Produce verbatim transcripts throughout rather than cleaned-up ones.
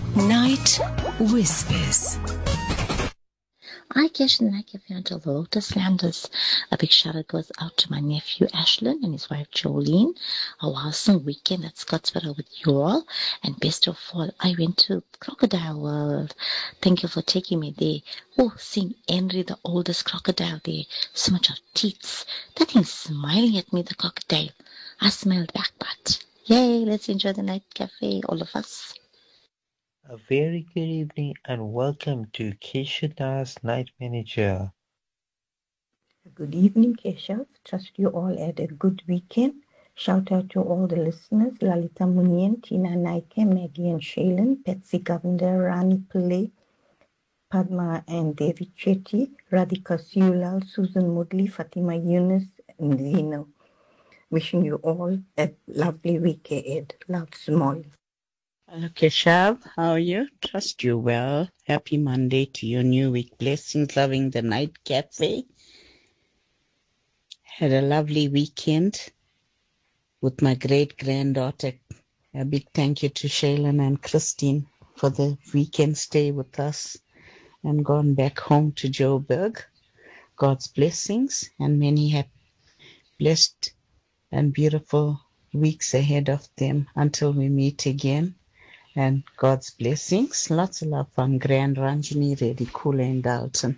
Night Whispers. I guess and I give you until the Lotus Landers. A big shout out goes out to my nephew Ashlyn and his wife Jolene. A awesome weekend at Scottsboro with you all. And best of all, I went to Crocodile World. Thank you for taking me there. Oh, seeing Henry, the oldest crocodile there. So much of teeth. That thing's smiling at me, the crocodile. I smiled back, but yay, let's enjoy the night cafe, all of us. A very good evening and welcome to Keisha Das Night Manager. Good evening, Keshav. Trust you all had a good weekend. Shout out to all the listeners, Lalita Munian, Tina Naike, Maggie and Shaylin, Patsy Govender, Rani Pillai, Padma and David Chetty, Radhika Siulal, Susan Mudley, Fatima Yunus, and Zeno. Wishing you all a lovely week ahead. Love, Small. Hello, Keshav. How are you? Trust you well. Happy Monday to your new week. Blessings, loving the Night Cafe. Had a lovely weekend with my great-granddaughter. A big thank you to Shaylin and Christine for the weekend stay with us and gone back home to Joburg. God's blessings and many happy, blessed and beautiful weeks ahead of them until we meet again. And God's blessings. Lots of love from Grand Ranjini Reddy, Kula in Dalton.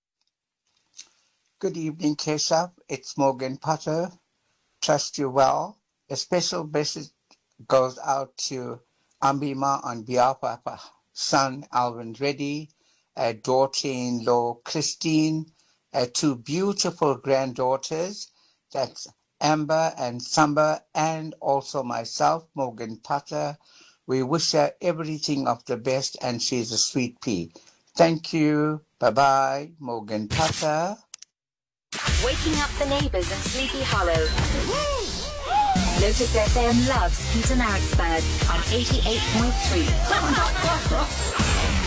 Good evening, Keshav. It's Morgan Potter. Trust you well. A special message goes out to Ambima on behalf of her son, Alvin Reddy, a daughter-in-law, Christine, uh, two beautiful granddaughters, that's Amber and Samba, and also myself, Morgan Potter. We wish her everything of the best, and she's a sweet pea. Thank you. Bye-bye, Morgan Potter. Waking up the neighbours in Sleepy Hollow. Lotus F M loves Peter Maritzburg on eighty-eight point three.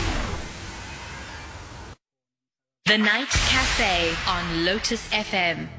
The Night Cafe on Lotus F M.